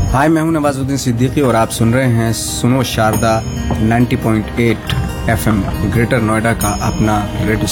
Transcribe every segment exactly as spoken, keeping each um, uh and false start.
हाय, मैं हूं नवाजुद्दीन सिद्दीकी और आप सुन रहे हैं सुनो शारदा नब्बे पॉइंट आठ एफएम, ग्रेटर नोएडा का अपना रेडियो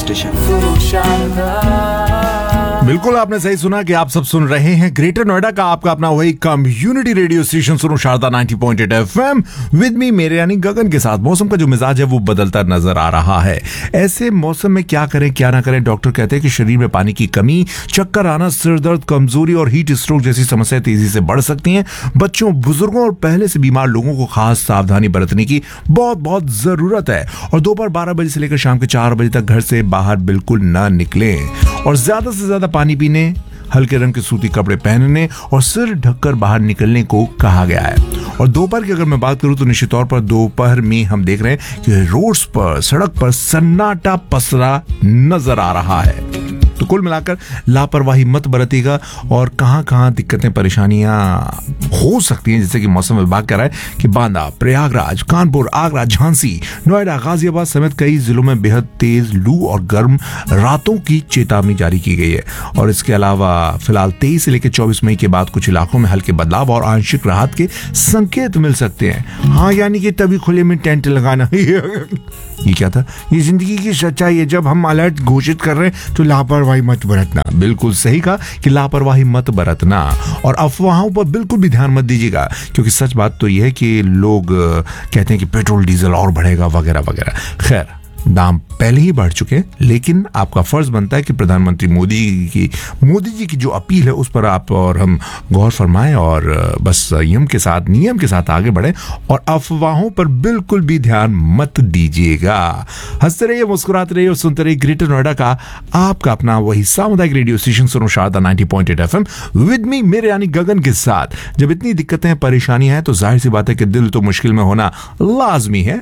स्टेशन। बिल्कुल आपने सही सुना कि आप सब सुन रहे हैं ग्रेटर नोएडा का आपका अपना वही कम्युनिटी रेडियो स्टेशन सुनो शारदा नब्बे पॉइंट आठ एफएम विद मी मेरे यानी गगन के साथ। मौसम का जो मिजाज है वो बदलता नजर आ रहा है। ऐसे मौसम में क्या करें क्या ना करें, डॉक्टर कहते हैं कि शरीर में पानी की कमी, चक्कर आना, सिर दर्द, कमजोरी और हीट स्ट्रोक जैसी समस्याएं तेजी से बढ़ सकती हैं। बच्चों, बुजुर्गों और पहले से बीमार लोगों को खास सावधानी बरतने की बहुत बहुत जरूरत है। और दोपहर बारह बजे से लेकर शाम के चार बजे तक घर से बाहर बिल्कुल ना निकलें और ज्यादा से ज्यादा पानी पीने, हल्के रंग के सूती कपड़े पहनने और सिर ढककर बाहर निकलने को कहा गया है। और दोपहर की अगर मैं बात करूं तो निश्चित तौर पर दोपहर में हम देख रहे हैं कि रोड्स पर, सड़क पर सन्नाटा पसरा नजर आ रहा है। तो कुल मिलाकर लापरवाही मत बरतिएगा और कहां कहां दिक्कतें परेशानियां हो सकती हैं, जैसे कि मौसम विभाग कह रहा है कि बांदा, प्रयागराज, कानपुर, आगरा, झांसी, नोएडा, गाजियाबाद समेत कई जिलों में बेहद तेज लू और गर्म रातों की चेतावनी जारी की गई है। और इसके अलावा फिलहाल तेईस से लेकर चौबीस मई के बाद कुछ इलाकों में हल्के बदलाव और आंशिक राहत के संकेत मिल सकते हैं। हाँ, यानी कि तभी खुले में टेंट लगाना ये क्या था? ये जिंदगी की सच्चाई है। जब हम अलर्ट घोषित कर रहे हैं तो लापरवाही मत बरतना। बिल्कुल सही कहा कि लापरवाही मत बरतना और अफवाहों पर बिल्कुल भी ध्यान मत दीजिएगा, क्योंकि सच बात तो यह है कि लोग कहते हैं कि पेट्रोल डीजल और बढ़ेगा वगैरह वगैरह। खैर, दाम पहले ही बढ़ चुके हैं, लेकिन आपका फर्ज बनता है कि प्रधानमंत्री मोदी की मोदी जी की जो अपील है उस पर आप और हम गौर फरमाएं और बस संयम के साथ, नियम के साथ आगे बढ़ें और अफवाहों पर बिल्कुल भी ध्यान मत दीजिएगा। हंसते रहिए, मुस्कुराते रहिए और सुनते रहिए ग्रेटर नोएडा का आपका अपना वही सामुदायिक रेडियो स्टेशन सुनो शारदा नब्बे पॉइंट आठ एफएम विद मी मेरे यानी गगन के साथ। जब इतनी दिक्कतें परेशानियां हैं तो जाहिर सी बात है कि दिल तो मुश्किल में होना लाजमी है।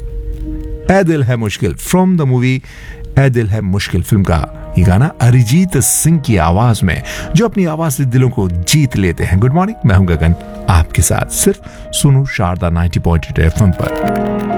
ऐ दिल है मुश्किल फ्रॉम द मूवी ऐ दिल है मुश्किल फिल्म का ये गाना अरिजीत सिंह की आवाज में, जो अपनी आवाज से दिलों को जीत लेते हैं। गुड मॉर्निंग, मैं हूं गगन आपके साथ सिर्फ सुनो शारदा नब्बे पॉइंट आठ एफएम पर।